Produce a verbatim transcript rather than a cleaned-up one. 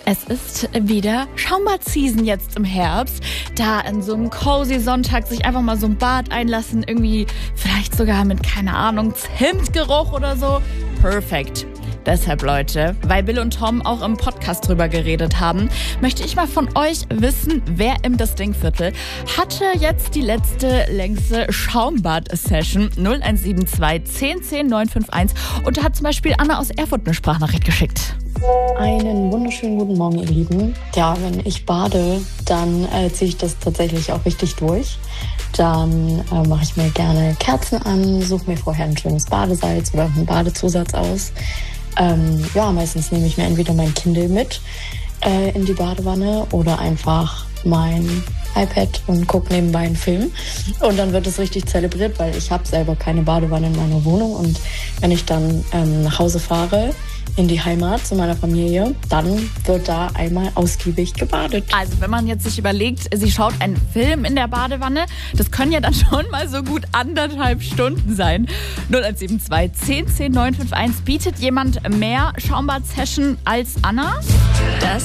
Es ist wieder Schaumbad-Season jetzt im Herbst. Da in so einem cozy Sonntag sich einfach mal so ein Bad einlassen. Irgendwie vielleicht sogar mit, keine Ahnung, Zimtgeruch oder so. Perfekt. Deshalb, Leute, weil Bill und Tom auch im Podcast drüber geredet haben, möchte ich mal von euch wissen, wer im Das Ding-Viertel hatte jetzt die letzte, längste Schaumbad-Session. null eins sieben zwei, zehn zehn, neun fünf eins. Und da hat zum Beispiel Anna aus Erfurt eine Sprachnachricht geschickt. Einen wunderschönen guten Morgen, ihr Lieben. Ja, wenn ich bade, dann äh, ziehe ich das tatsächlich auch richtig durch. Dann äh, mache ich mir gerne Kerzen an, suche mir vorher ein schönes Badesalz oder einen Badezusatz aus. Ähm, ja, meistens nehme ich mir entweder mein Kindle mit äh, in die Badewanne oder einfach mein iPad und gucke nebenbei einen Film. Und dann wird es richtig zelebriert, weil ich habe selber keine Badewanne in meiner Wohnung. Und wenn ich dann ähm, nach Hause fahre, in die Heimat zu meiner Familie, dann wird da einmal ausgiebig gebadet. Also wenn man jetzt sich überlegt, sie schaut einen Film in der Badewanne, das können ja dann schon mal so gut anderthalb Stunden sein. null eins sieben zwei, zehn zehn, neun fünf eins. Bietet jemand mehr Schaumbad-Session als Anna? Das